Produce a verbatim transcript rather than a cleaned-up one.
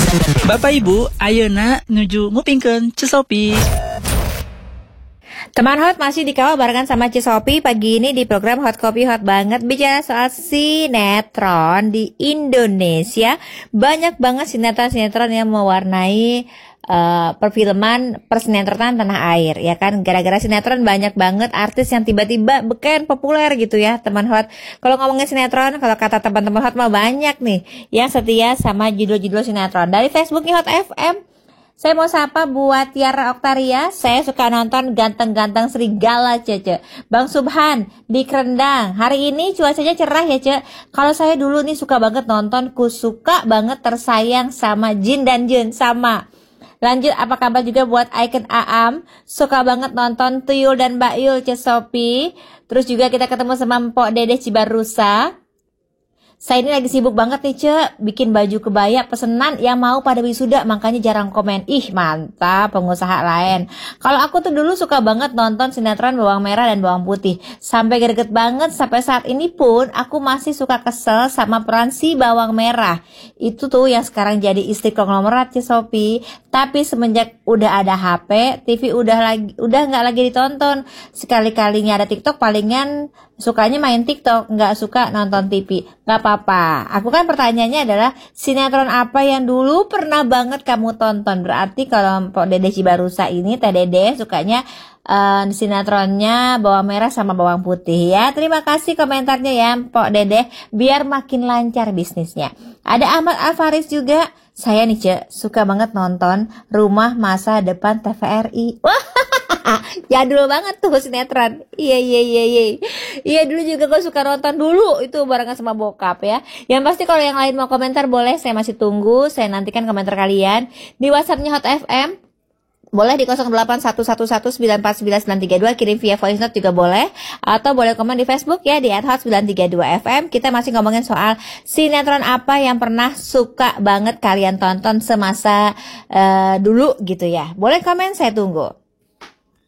Bapak Ibu, ayeuna nuju ngupingkeun Cisopi. Teman Hot masih dikawal barengan sama Cisopi pagi ini di program Hot Kopi Hot Banget. Bicara soal sinetron di Indonesia, banyak banget sinetron-sinetron yang mewarnai uh, perfilman persinetronan tanah air, ya kan? Gara-gara sinetron banyak banget artis yang tiba-tiba beken populer gitu ya, teman Hot. Kalau ngomongin sinetron, kalau kata teman-teman Hot mah banyak nih yang setia sama judul-judul sinetron. Dari Facebooknya Hot F M, saya mau sapa buat Tiara Oktaria. Saya suka nonton Ganteng-Ganteng Serigala, Cece. Bang Subhan di Kerendang. Hari ini cuacanya cerah ya, Ce. Kalau saya dulu nih suka banget nonton Ku Suka Banget Tersayang sama Jin dan Jun sama. Lanjut, apa kabar juga buat Icon Aam. Suka banget nonton Tuyul dan Mbak Yul, Cisopi. Terus juga kita ketemu sama Mpok Dedeh Cibarusa. Saya ini lagi sibuk banget nih, Ce, bikin baju kebaya pesenan yang mau pada wisuda, makanya jarang komen. Ih, mantap, pengusaha lain. Kalau aku tuh dulu suka banget nonton sinetron Bawang Merah dan Bawang Putih. Sampai greget banget, sampai saat ini pun aku masih suka kesel sama peran si Bawang Merah. Itu tuh yang sekarang jadi istri konglomerat, Cisopi. Tapi semenjak udah ada H P, T V udah lagi udah nggak lagi ditonton. Sekali-kalinya ada TikTok, palingan sukanya main TikTok, nggak suka nonton T V. Nggak apa-apa. Aku kan pertanyaannya adalah sinetron apa yang dulu pernah banget kamu tonton? Berarti kalau Mpok Dedeh Cibarusa ini, Teh Dedeh sukanya uh, sinetronnya Bawang Merah sama Bawang Putih ya. Terima kasih komentarnya ya Mpok Dedeh, biar makin lancar bisnisnya. Ada Ahmad Alfaris juga. Saya nih, Ce, suka banget nonton Rumah Masa Depan T V R I. Wah, jadul banget tuh sinetron. Iya, iya, iya, iya. Iya, dulu juga gue suka nonton dulu. Itu barengan sama bokap ya. Yang pasti kalau yang lain mau komentar boleh. Saya masih tunggu. Saya nantikan komentar kalian. Di WhatsAppnya Hot F M. Boleh di nol delapan satu satu satu sembilan empat sembilan sembilan tiga dua, kirim via voice note juga boleh. Atau boleh komen di Facebook ya, di at hot sembilan tiga dua F M. Kita masih ngomongin soal sinetron apa yang pernah suka banget kalian tonton semasa uh, dulu gitu ya. Boleh komen, saya tunggu.